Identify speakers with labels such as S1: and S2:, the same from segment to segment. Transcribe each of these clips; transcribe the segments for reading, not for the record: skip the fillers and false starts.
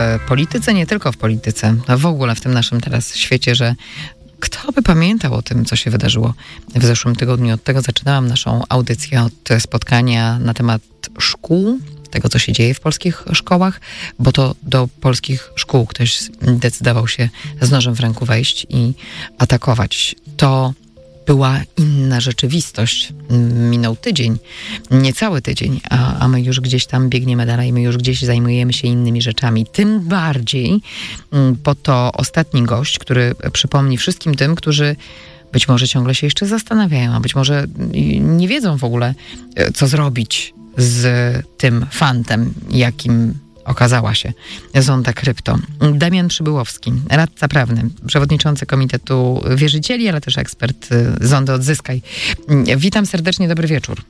S1: polityce, nie tylko w polityce, a w ogóle w tym naszym teraz świecie, że kto by pamiętał o tym, co się wydarzyło w zeszłym tygodniu. Od tego zaczynałam naszą audycję, od spotkania na temat szkół, tego, co się dzieje w polskich szkołach, bo to do polskich szkół ktoś decydował się z nożem w ręku wejść i atakować. To była inna rzeczywistość. Minął tydzień, niecały tydzień, a my już gdzieś tam biegniemy dalej, my już gdzieś zajmujemy się innymi rzeczami. Tym bardziej po to ostatni gość, który przypomni wszystkim tym, którzy być może ciągle się jeszcze zastanawiają, a być może nie wiedzą w ogóle, co zrobić z tym fantem, jakim okazała się Zonda Krypto. Damian Przybyłowski, radca prawny, przewodniczący Komitetu Wierzycieli, ale też ekspert Zondy Odzyskaj. Witam serdecznie, dobry wieczór.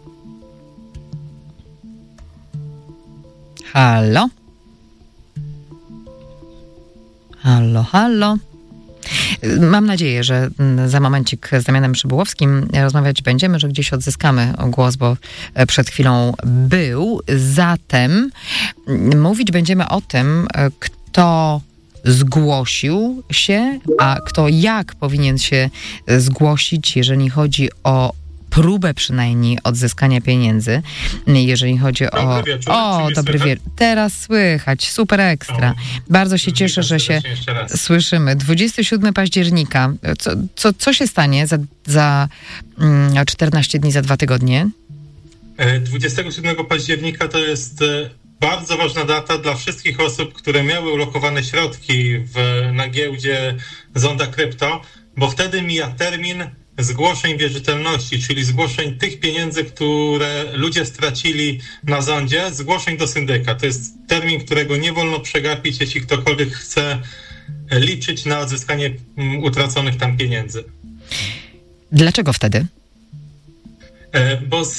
S1: Halo? Halo, halo? Mam nadzieję, że za momencik z Damianem Przybyłowskim rozmawiać będziemy, że gdzieś odzyskamy głos, bo przed chwilą był. Zatem mówić będziemy o tym, kto zgłosił się, a kto jak powinien się zgłosić, jeżeli chodzi o próbę przynajmniej odzyskania pieniędzy, jeżeli chodzi o...
S2: Dobry wieczór.
S1: Dobry wieczór. Teraz słychać. Super ekstra. Bardzo się cieszę, że się słyszymy. 27 października. Co się stanie za 14 dni, za 2 tygodnie?
S2: 27 października to jest bardzo ważna data dla wszystkich osób, które miały ulokowane środki na giełdzie Zonda Krypto, bo wtedy mija termin zgłoszeń wierzytelności, czyli zgłoszeń tych pieniędzy, które ludzie stracili na zondzie, zgłoszeń do syndyka. To jest termin, którego nie wolno przegapić, jeśli ktokolwiek chce liczyć na odzyskanie utraconych tam pieniędzy.
S1: Dlaczego wtedy?
S2: Bo z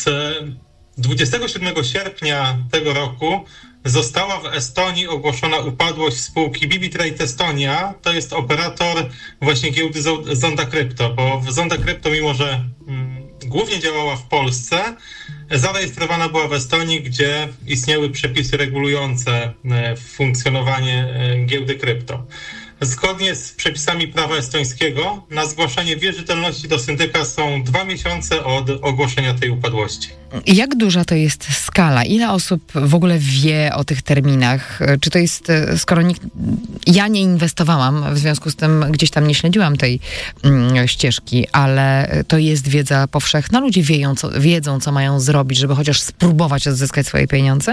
S2: 27 sierpnia tego roku została w Estonii ogłoszona upadłość spółki BibiTrade Estonia. To jest operator właśnie giełdy Zonda Krypto, bo Zonda Krypto, mimo że głównie działała w Polsce, zarejestrowana była w Estonii, gdzie istniały przepisy regulujące funkcjonowanie giełdy krypto. Zgodnie z przepisami prawa estońskiego na zgłaszanie wierzytelności do syndyka są 2 miesiące od ogłoszenia tej upadłości.
S1: Jak duża to jest skala? Ile osób w ogóle wie o tych terminach? Czy to jest, skoro ja nie inwestowałam, w związku z tym gdzieś tam nie śledziłam tej ścieżki, ale to jest wiedza powszechna? Ludzie wiedzą, co mają zrobić, żeby chociaż spróbować odzyskać swoje pieniądze?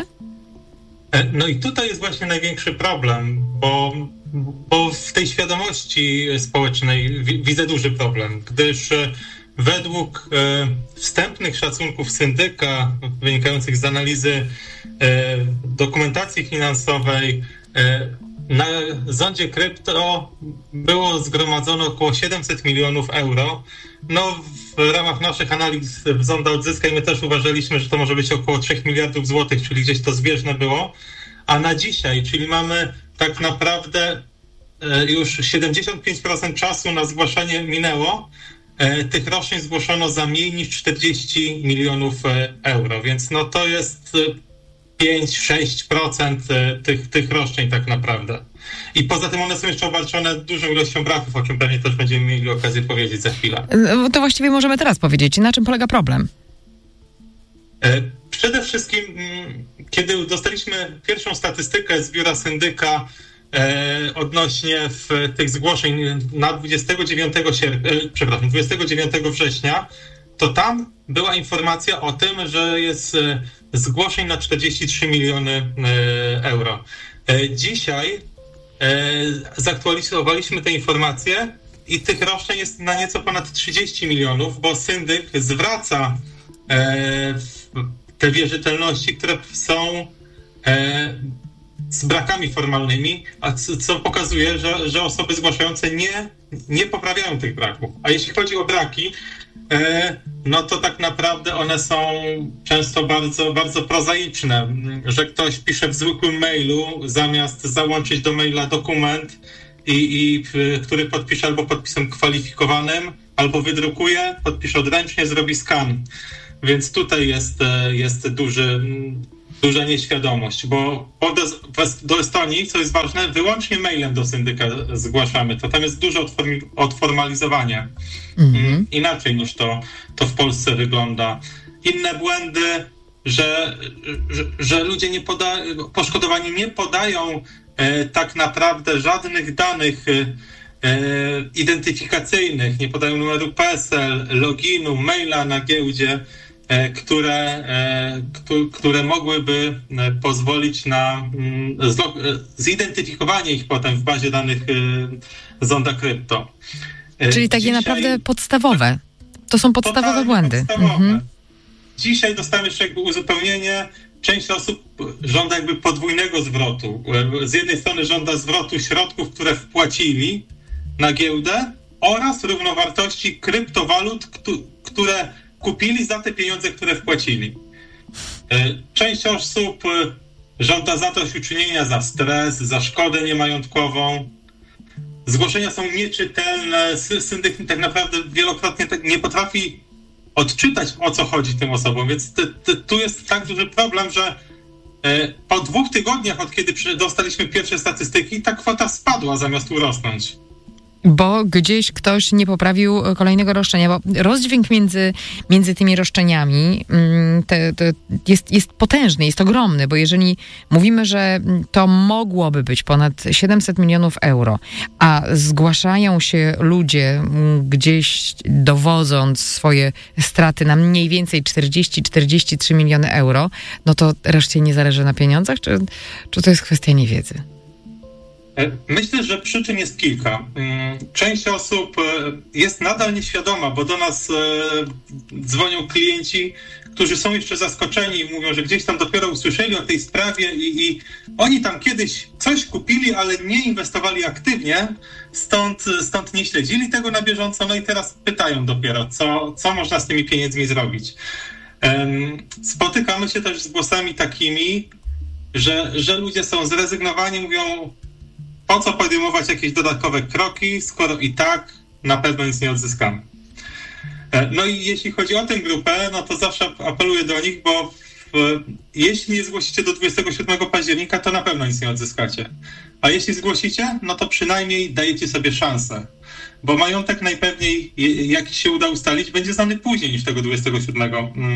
S2: No i tutaj jest właśnie największy problem, bo w tej świadomości społecznej widzę duży problem, gdyż według wstępnych szacunków syndyka wynikających z analizy dokumentacji finansowej na Zondzie Krypto było zgromadzone około 700 milionów euro. No, w ramach naszych analiz w Zonda Odzyskaj my też uważaliśmy, że to może być około 3 miliardów złotych, czyli gdzieś to zbieżne było. A na dzisiaj, czyli mamy tak naprawdę już 75% czasu na zgłaszanie minęło, tych roszczeń zgłoszono za mniej niż 40 milionów euro, więc no to jest 5-6% tych roszczeń tak naprawdę. I poza tym one są jeszcze obarczone dużą ilością braków, o czym pewnie też będziemy mieli okazję powiedzieć za chwilę.
S1: To właściwie możemy teraz powiedzieć. Na czym polega problem?
S2: Przede wszystkim, kiedy dostaliśmy pierwszą statystykę z biura syndyka odnośnie tych zgłoszeń na 29 września, to tam była informacja o tym, że jest zgłoszeń na 43 miliony euro. Dzisiaj zaktualizowaliśmy te informacje i tych roszczeń jest na nieco ponad 30 milionów, bo syndyk zwraca te wierzytelności, które są z brakami formalnymi, a co pokazuje, że osoby zgłaszające nie poprawiają tych braków. A jeśli chodzi o braki, no to tak naprawdę one są często bardzo, bardzo prozaiczne, że ktoś pisze w zwykłym mailu, zamiast załączyć do maila dokument, który podpisze albo podpisem kwalifikowanym, albo wydrukuje, podpisze odręcznie, zrobi skan. Więc tutaj jest duża nieświadomość, bo do Estonii, co jest ważne, wyłącznie mailem do syndyka zgłaszamy. To tam jest duże odformalizowanie. Inaczej niż to w Polsce wygląda. Inne błędy, że ludzie poszkodowani nie podają tak naprawdę żadnych danych identyfikacyjnych, nie podają numeru PESEL, loginu, maila na giełdzie, które mogłyby pozwolić na zidentyfikowanie ich potem w bazie danych Zonda Krypto.
S1: Czyli takie naprawdę podstawowe. To są podstawowe błędy.
S2: Dzisiaj dostałem jeszcze uzupełnienie. Część osób żąda podwójnego zwrotu. Z jednej strony żąda zwrotu środków, które wpłacili na giełdę oraz równowartości kryptowalut, które kupili za te pieniądze, które wpłacili. Część osób żąda zadośćuczynienia za stres, za szkodę niemajątkową. Zgłoszenia są nieczytelne. Syndyk tak naprawdę wielokrotnie nie potrafi odczytać, o co chodzi tym osobom. Więc tu jest tak duży problem, że po 2 tygodniach, od kiedy dostaliśmy pierwsze statystyki, ta kwota spadła zamiast urosnąć.
S1: Bo gdzieś ktoś nie poprawił kolejnego roszczenia, bo rozdźwięk między tymi roszczeniami jest potężny, jest ogromny, bo jeżeli mówimy, że to mogłoby być ponad 700 milionów euro, a zgłaszają się ludzie gdzieś dowodząc swoje straty na mniej więcej 40-43 miliony euro, no to reszcie nie zależy na pieniądzach, czy to jest kwestia niewiedzy?
S2: Myślę, że przyczyn jest kilka. Część osób jest nadal nieświadoma, bo do nas dzwonią klienci, którzy są jeszcze zaskoczeni i mówią, że gdzieś tam dopiero usłyszeli o tej sprawie i oni tam kiedyś coś kupili, ale nie inwestowali aktywnie, stąd nie śledzili tego na bieżąco, no i teraz pytają dopiero, co można z tymi pieniędzmi zrobić. Spotykamy się też z głosami takimi, że ludzie są zrezygnowani, mówią, po co podejmować jakieś dodatkowe kroki, skoro i tak na pewno nic nie odzyskamy. No i jeśli chodzi o tę grupę, no to zawsze apeluję do nich, bo jeśli nie zgłosicie do 27 października, to na pewno nic nie odzyskacie. A jeśli zgłosicie, no to przynajmniej dajecie sobie szansę. Bo majątek najpewniej, jak się uda ustalić, będzie znany później niż tego 27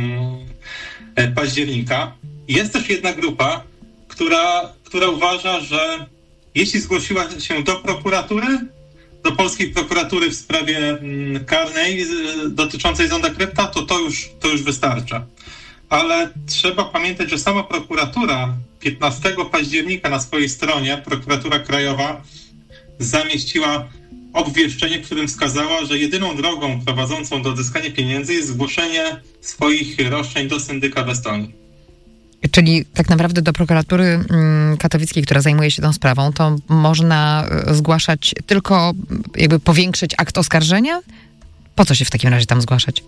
S2: października. Jest też jedna grupa, która uważa, że jeśli zgłosiła się do prokuratury, do polskiej prokuratury w sprawie karnej dotyczącej Zonda Krypta, to już wystarcza. Ale trzeba pamiętać, że sama prokuratura 15 października na swojej stronie, prokuratura krajowa, zamieściła obwieszczenie, w którym wskazała, że jedyną drogą prowadzącą do odzyskania pieniędzy jest zgłoszenie swoich roszczeń do syndyka w Estonii.
S1: Czyli tak naprawdę do prokuratury katowickiej, która zajmuje się tą sprawą, to można zgłaszać tylko jakby powiększyć akt oskarżenia? Po co się w takim razie tam zgłaszać?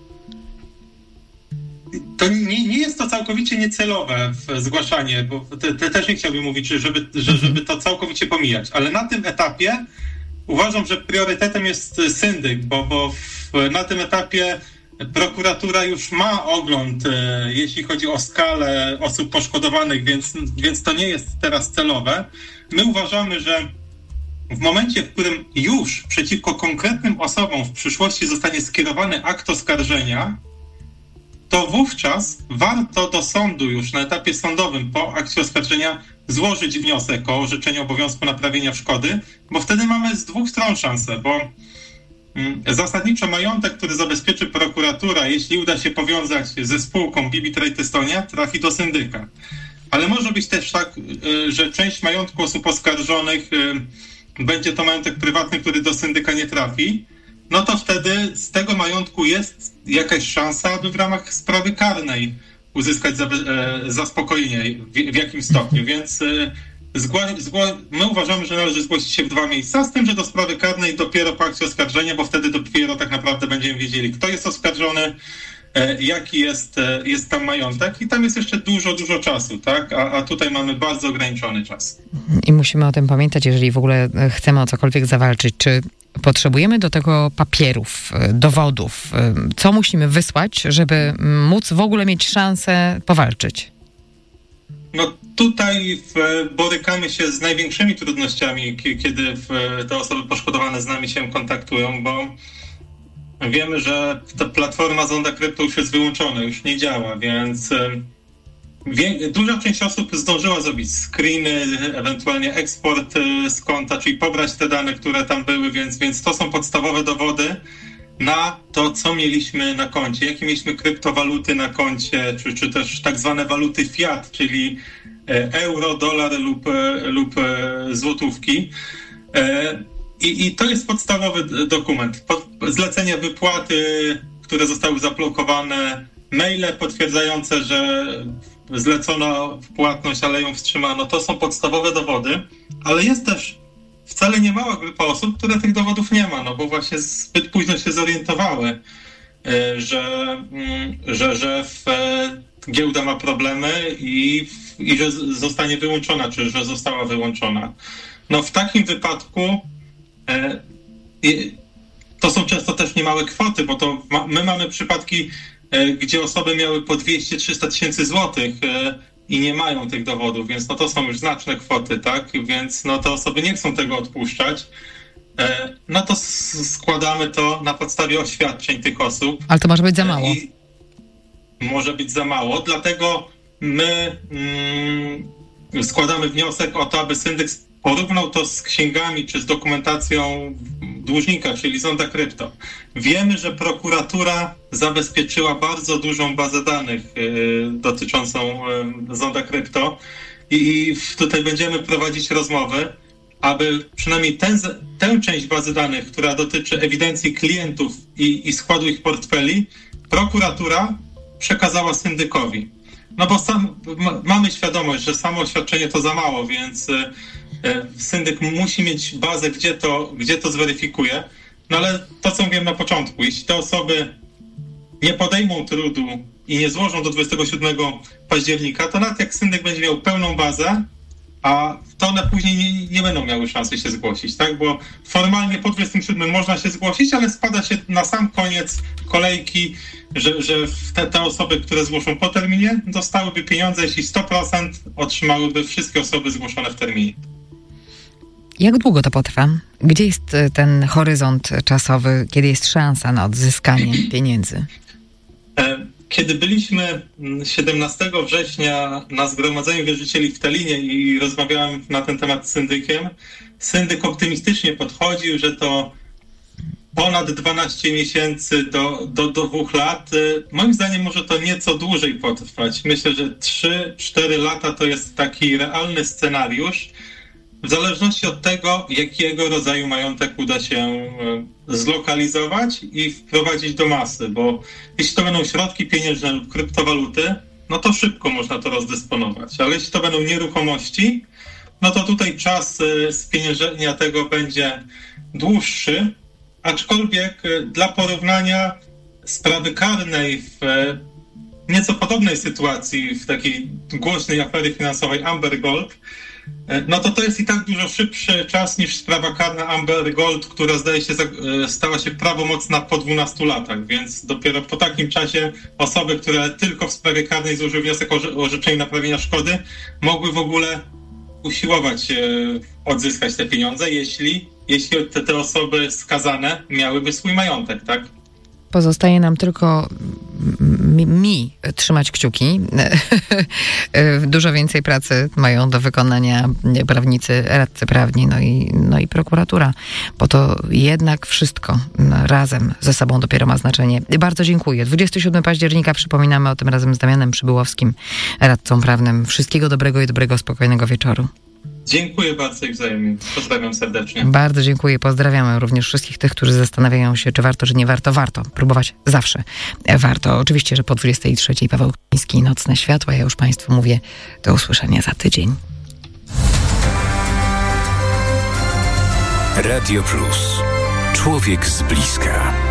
S2: To nie jest to całkowicie niecelowe zgłaszanie, bo też nie chciałbym mówić, żeby to całkowicie pomijać, ale na tym etapie uważam, że priorytetem jest syndyk, bo na tym etapie prokuratura już ma ogląd, jeśli chodzi o skalę osób poszkodowanych, więc to nie jest teraz celowe. My uważamy, że w momencie, w którym już przeciwko konkretnym osobom w przyszłości zostanie skierowany akt oskarżenia, to wówczas warto do sądu już na etapie sądowym po akcie oskarżenia złożyć wniosek o orzeczenie obowiązku naprawienia szkody, bo wtedy mamy z 2 stron szansę, bo zasadniczo majątek, który zabezpieczy prokuratura, jeśli uda się powiązać ze spółką BB Trade Estonia, trafi do syndyka. Ale może być też tak, że część majątku osób oskarżonych będzie to majątek prywatny, który do syndyka nie trafi, no to wtedy z tego majątku jest jakaś szansa, aby w ramach sprawy karnej uzyskać zaspokojenie w jakimś stopniu, więc my uważamy, że należy zgłosić się w 2 miejsca, z tym, że do sprawy karnej dopiero po akcie oskarżenia, bo wtedy dopiero tak naprawdę będziemy wiedzieli, kto jest oskarżony, jaki jest tam majątek i tam jest jeszcze dużo czasu, tak? A tutaj mamy bardzo ograniczony czas.
S1: I musimy o tym pamiętać, jeżeli w ogóle chcemy o cokolwiek zawalczyć. Czy potrzebujemy do tego papierów, dowodów? Co musimy wysłać, żeby móc w ogóle mieć szansę powalczyć?
S2: No tutaj borykamy się z największymi trudnościami, kiedy te osoby poszkodowane z nami się kontaktują, bo wiemy, że ta platforma Zonda Krypto już jest wyłączona, już nie działa, więc duża część osób zdążyła zrobić screeny, ewentualnie eksport z konta, czyli pobrać te dane, które tam były, więc to są podstawowe dowody na to, co mieliśmy na koncie, jakie mieliśmy kryptowaluty na koncie, czy też tak zwane waluty fiat, czyli euro, dolar lub złotówki. I to jest podstawowy dokument. Zlecenie wypłaty, które zostały zablokowane, maile potwierdzające, że zlecono płatność, ale ją wstrzymano. To są podstawowe dowody, ale jest też wcale nie mała grupa osób, które tych dowodów nie ma, no bo właśnie zbyt późno się zorientowały, że giełda ma problemy i że zostanie wyłączona, czy że została wyłączona. No w takim wypadku to są często też niemałe kwoty, bo to my mamy przypadki, gdzie osoby miały po 200-300 tysięcy złotych i nie mają tych dowodów, więc no to są już znaczne kwoty, tak? Więc no te osoby nie chcą tego odpuszczać. No to składamy to na podstawie oświadczeń tych osób.
S1: Ale to może być za mało.
S2: Może być za mało, dlatego my składamy wniosek o to, aby syndyk porównał to z księgami czy z dokumentacją dłużnika, czyli Zonda Krypto. Wiemy, że prokuratura zabezpieczyła bardzo dużą bazę danych dotyczącą Zonda Krypto i tutaj będziemy prowadzić rozmowy, aby przynajmniej tę część bazy danych, która dotyczy ewidencji klientów i składu ich portfeli, prokuratura przekazała syndykowi. No bo mamy świadomość, że samo oświadczenie to za mało, więc syndyk musi mieć bazę, gdzie to zweryfikuje. No ale to, co mówiłem na początku, jeśli te osoby nie podejmą trudu i nie złożą do 27 października, to nawet jak syndyk będzie miał pełną bazę, a to one później nie będą miały szansy się zgłosić, tak? Bo formalnie po 27 można się zgłosić, ale spada się na sam koniec kolejki, że te osoby, które zgłoszą po terminie, dostałyby pieniądze, jeśli 100% otrzymałyby wszystkie osoby zgłoszone w terminie.
S1: Jak długo to potrwa? Gdzie jest ten horyzont czasowy, kiedy jest szansa na odzyskanie pieniędzy?
S2: Kiedy byliśmy 17 września na zgromadzeniu wierzycieli w Talinie i rozmawiałem na ten temat z syndykiem, syndyk optymistycznie podchodził, że to ponad 12 miesięcy do 2 lat. Moim zdaniem może to nieco dłużej potrwać. Myślę, że 3-4 lata to jest taki realny scenariusz, w zależności od tego, jakiego rodzaju majątek uda się zlokalizować i wprowadzić do masy, bo jeśli to będą środki pieniężne lub kryptowaluty, no to szybko można to rozdysponować, ale jeśli to będą nieruchomości, no to tutaj czas spieniężenia tego będzie dłuższy, aczkolwiek dla porównania sprawy karnej w nieco podobnej sytuacji, w takiej głośnej afery finansowej Amber Gold, no to jest i tak dużo szybszy czas niż sprawa karna Amber Gold, która zdaje się stała się prawomocna po 12 latach, więc dopiero po takim czasie osoby, które tylko w sprawie karnej złożyły wniosek o orzeczenie naprawienia szkody, mogły w ogóle usiłować odzyskać te pieniądze, jeśli te osoby skazane miałyby swój majątek, tak?
S1: Pozostaje nam tylko mi trzymać kciuki. Dużo więcej pracy mają do wykonania prawnicy, radcy prawni, no i prokuratura, bo to jednak wszystko razem ze sobą dopiero ma znaczenie. Bardzo dziękuję. 27 października przypominamy o tym razem z Damianem Przybyłowskim, radcą prawnym. Wszystkiego dobrego i dobrego, spokojnego wieczoru.
S2: Dziękuję bardzo i wzajemnie. Pozdrawiam serdecznie.
S1: Bardzo dziękuję. Pozdrawiamy również wszystkich tych, którzy zastanawiają się, czy warto, czy nie warto. Warto. Próbować zawsze warto. Oczywiście, że po 23 Paweł Kamiński, Nocne Światła. Ja już Państwu mówię do usłyszenia za tydzień.
S3: Radio Plus. Człowiek z bliska.